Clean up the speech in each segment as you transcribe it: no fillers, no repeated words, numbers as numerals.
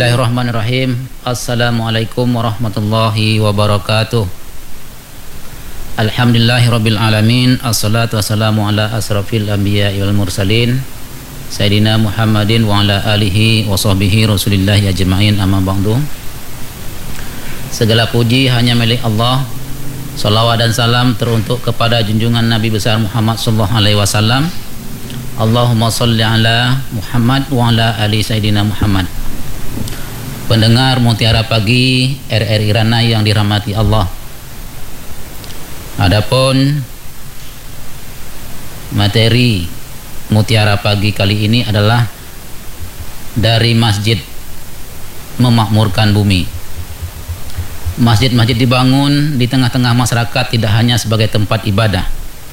Bismillahirrahmanirrahim. Assalamualaikum warahmatullahi wabarakatuh. Alhamdulillahirabbil alamin. Assalatu wassalamu ala asrafil anbiya'i wal mursalin Sayyidina Muhammadin wa ala alihi wa sahbihi rasulillahi ajma'in, amma ba'du. Segala puji hanya milik Allah. Salawat dan salam teruntuk kepada junjungan Nabi besar Muhammad sallallahu alaihi wasallam. Allahumma salli ala Muhammad wa ala ali Sayyidina Muhammad. Pendengar Mutiara Pagi RRI Rana yang dirahmati Allah. Adapun materi Mutiara Pagi kali ini adalah dari masjid memakmurkan bumi. Masjid-masjid dibangun di tengah-tengah masyarakat tidak hanya sebagai tempat ibadah,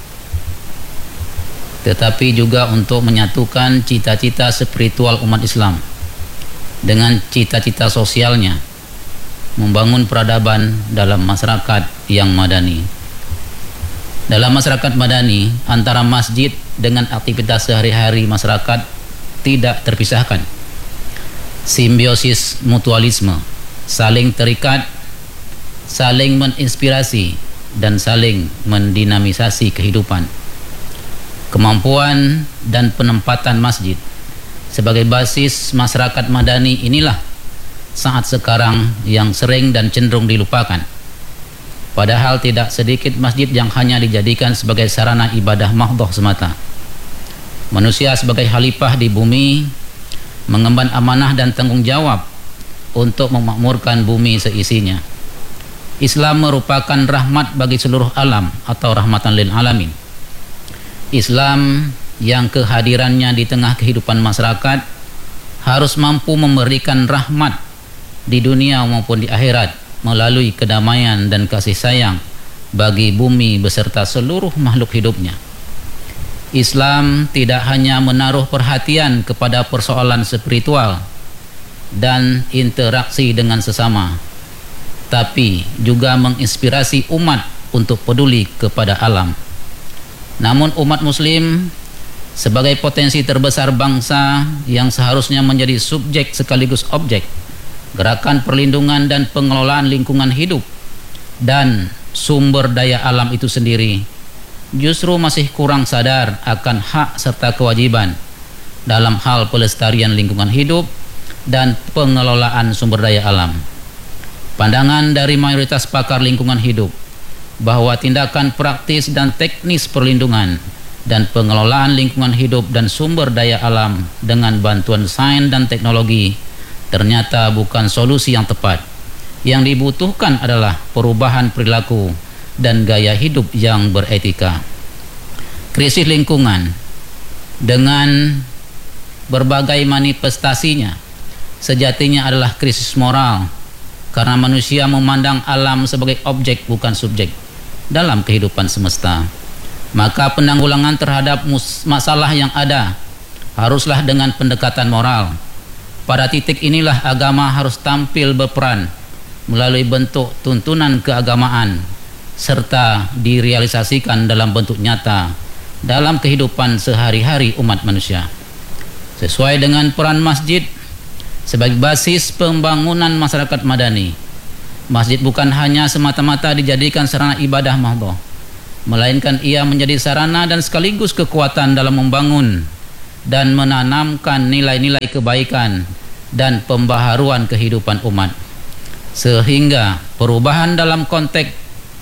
tetapi juga untuk menyatukan cita-cita spiritual umat Islam dengan cita-cita sosialnya, membangun peradaban dalam masyarakat yang madani. Dalam masyarakat madani, antara masjid dengan aktivitas sehari-hari masyarakat tidak terpisahkan. Simbiosis mutualisme, saling terikat, saling menginspirasi, dan saling mendinamisasi kehidupan. Kemampuan dan penempatan masjid sebagai basis masyarakat madani inilah saat sekarang yang sering dan cenderung dilupakan. Padahal tidak sedikit masjid yang hanya dijadikan sebagai sarana ibadah mahdhah semata. Manusia sebagai khalifah di bumi mengemban amanah dan tanggung jawab untuk memakmurkan bumi seisinya. Islam merupakan rahmat bagi seluruh alam atau rahmatan lil alamin. Islam yang kehadirannya di tengah kehidupan masyarakat harus mampu memberikan rahmat di dunia maupun di akhirat melalui kedamaian dan kasih sayang bagi bumi beserta seluruh makhluk hidupnya. Islam tidak hanya menaruh perhatian kepada persoalan spiritual dan interaksi dengan sesama, tapi juga menginspirasi umat untuk peduli kepada alam. Namun umat muslim sebagai potensi terbesar bangsa yang seharusnya menjadi subjek sekaligus objek gerakan perlindungan dan pengelolaan lingkungan hidup dan sumber daya alam itu sendiri, justru masih kurang sadar akan hak serta kewajiban dalam hal pelestarian lingkungan hidup dan pengelolaan sumber daya alam. Pandangan dari mayoritas pakar lingkungan hidup bahwa tindakan praktis dan teknis perlindungan dan pengelolaan lingkungan hidup dan sumber daya alam dengan bantuan sains dan teknologi ternyata bukan solusi yang tepat. Yang dibutuhkan adalah perubahan perilaku dan gaya hidup yang beretika. Krisis lingkungan dengan berbagai manifestasinya sejatinya adalah krisis moral, karena manusia memandang alam sebagai objek bukan subjek dalam kehidupan semesta. Maka penanggulangan terhadap masalah yang ada haruslah dengan pendekatan moral. Pada titik inilah agama harus tampil berperan melalui bentuk tuntunan keagamaan serta direalisasikan dalam bentuk nyata dalam kehidupan sehari-hari umat manusia. Sesuai dengan peran masjid sebagai basis pembangunan masyarakat madani, masjid bukan hanya semata-mata dijadikan sarana ibadah mahdhah, melainkan ia menjadi sarana dan sekaligus kekuatan dalam membangun dan menanamkan nilai-nilai kebaikan dan pembaharuan kehidupan umat, sehingga perubahan dalam konteks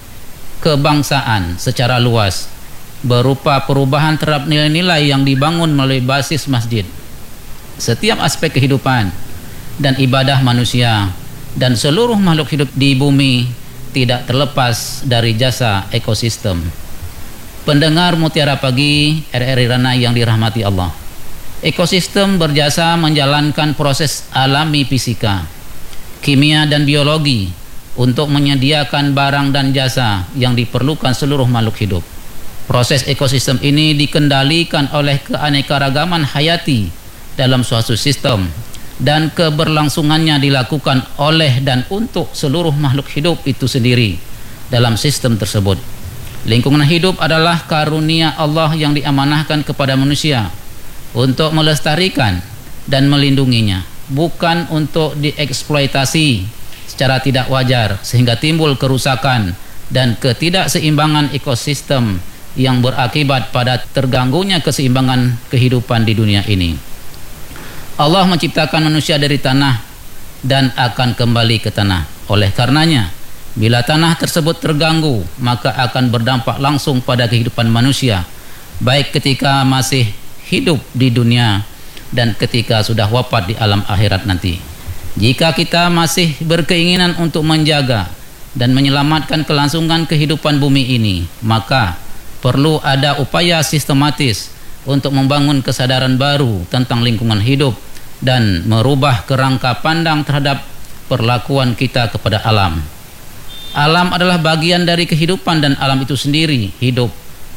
kebangsaan secara luas berupa perubahan terhadap nilai-nilai yang dibangun melalui basis masjid. Setiap aspek kehidupan dan ibadah manusia dan seluruh makhluk hidup di bumi tidak terlepas dari jasa ekosistem. Pendengar Mutiara Pagi RRI Rana yang dirahmati Allah, ekosistem berjasa menjalankan proses alami fisika, kimia dan biologi untuk menyediakan barang dan jasa yang diperlukan seluruh makhluk hidup. Proses ekosistem ini dikendalikan oleh keanekaragaman hayati dalam suatu sistem, dan keberlangsungannya dilakukan oleh dan untuk seluruh makhluk hidup itu sendiri dalam sistem tersebut. Lingkungan hidup adalah karunia Allah yang diamanahkan kepada manusia untuk melestarikan dan melindunginya. bukan untuk dieksploitasi secara tidak wajar sehingga timbul kerusakan dan ketidakseimbangan ekosistem yang berakibat pada terganggunya keseimbangan kehidupan di dunia ini. Allah menciptakan manusia dari tanah dan akan kembali ke tanah. Oleh karenanya, bila tanah tersebut terganggu, maka akan berdampak langsung pada kehidupan manusia, baik ketika masih hidup di dunia dan ketika sudah wafat di alam akhirat nanti. Jika kita masih berkeinginan untuk menjaga dan menyelamatkan kelangsungan kehidupan bumi ini, maka perlu ada upaya sistematis untuk membangun kesadaran baru tentang lingkungan hidup dan merubah kerangka pandang terhadap perlakuan kita kepada alam. Alam adalah bagian dari kehidupan dan alam itu sendiri hidup.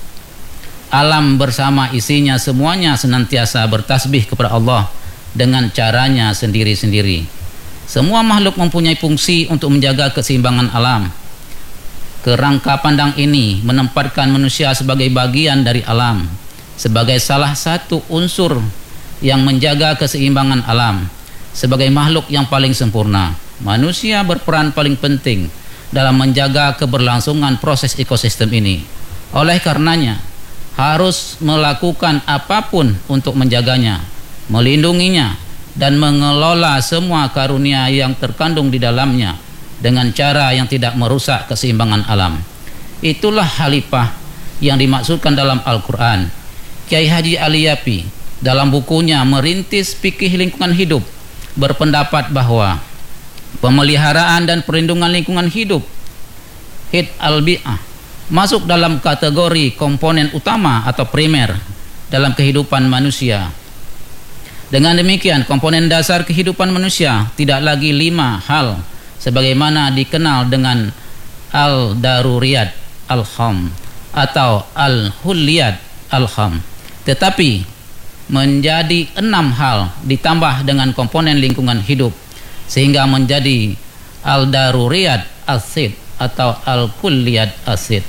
Alam bersama isinya semuanya senantiasa bertasbih kepada Allah dengan caranya sendiri-sendiri. Semua makhluk mempunyai fungsi untuk menjaga keseimbangan alam. Kerangka pandang ini menempatkan manusia sebagai bagian dari alam, sebagai salah satu unsur yang menjaga keseimbangan alam. Sebagai makhluk yang paling sempurna, manusia berperan paling penting dalam menjaga keberlangsungan proses ekosistem ini. Oleh karenanya, harus melakukan apapun untuk menjaganya, melindunginya, dan mengelola semua karunia yang terkandung di dalamnya dengan cara yang tidak merusak keseimbangan alam. Itulah khalifah yang dimaksudkan dalam Al-Quran. Kiai Haji Ali Yapi dalam bukunya Merintis Fikih Lingkungan Hidup berpendapat bahwa pemeliharaan dan perlindungan lingkungan hidup hid al-bi'ah masuk dalam kategori komponen utama atau primer dalam kehidupan manusia. Dengan demikian, komponen dasar kehidupan manusia tidak lagi 5 hal sebagaimana dikenal dengan al-daruriyat al-kham atau al-hulliyat al-kham, tetapi menjadi 6 hal ditambah dengan komponen lingkungan hidup sehingga menjadi al-daruriyat asid atau al-kulliyat asid,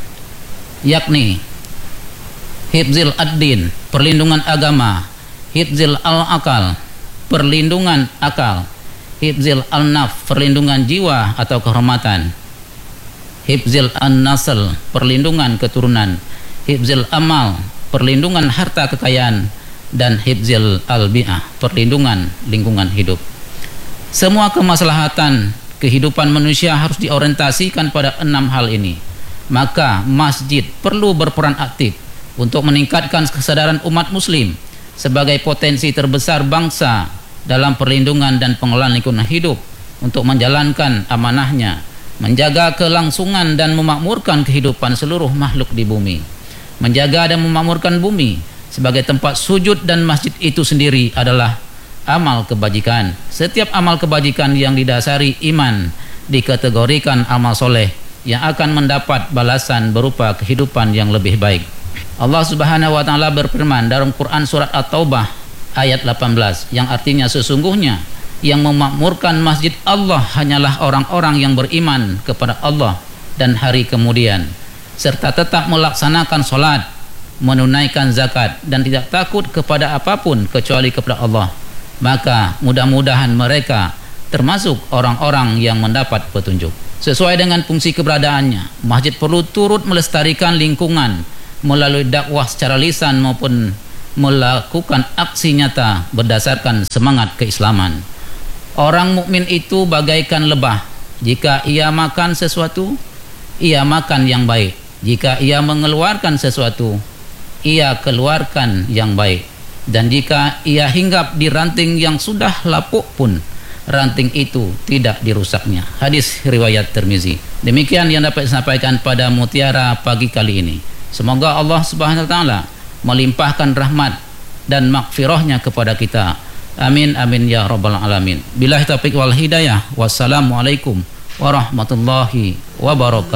yakni hifzil ad-din, perlindungan agama, hifzil al-akal, perlindungan akal, hifzil al-naf, perlindungan jiwa atau kehormatan, hifzil an-nasl, perlindungan keturunan, hifzil amal, perlindungan harta kekayaan, dan hifzil al-bi'ah, perlindungan lingkungan hidup. Semua kemaslahatan kehidupan manusia harus diorientasikan pada 6 hal ini. Maka masjid perlu berperan aktif untuk meningkatkan kesadaran umat muslim sebagai potensi terbesar bangsa dalam perlindungan dan pengelolaan lingkungan hidup untuk menjalankan amanahnya, menjaga kelangsungan dan memakmurkan kehidupan seluruh makhluk di bumi. Menjaga dan memakmurkan bumi sebagai tempat sujud dan masjid itu sendiri adalah amal kebajikan. Setiap amal kebajikan yang didasari iman dikategorikan amal soleh yang akan mendapat balasan berupa kehidupan yang lebih baik. Allah Subhanahu wa taala berfirman dalam Quran surat At-Taubah ayat 18 yang artinya sesungguhnya yang memakmurkan masjid Allah hanyalah orang-orang yang beriman kepada Allah dan hari kemudian serta tetap melaksanakan salat, menunaikan zakat dan tidak takut kepada apapun kecuali kepada Allah. Maka mudah-mudahan mereka termasuk orang-orang yang mendapat petunjuk. Sesuai dengan fungsi keberadaannya, masjid perlu turut melestarikan lingkungan melalui dakwah secara lisan maupun melakukan aksi nyata berdasarkan semangat keislaman. Orang mukmin itu bagaikan lebah. Jika ia makan sesuatu, ia makan yang baik. Jika ia mengeluarkan sesuatu, ia keluarkan yang baik. Dan jika ia hinggap di ranting yang sudah lapuk pun, ranting itu tidak dirusaknya. Hadis riwayat Tirmizi. Demikian yang dapat saya sampaikan pada Mutiara pagi kali ini. Semoga Allah Subhanahu wa taala melimpahkan rahmat dan maghfirahnya kepada kita. Amin amin ya rabbal alamin. Billahi taufiq wal hidayah. Wassalamualaikum warahmatullahi wabarakatuh.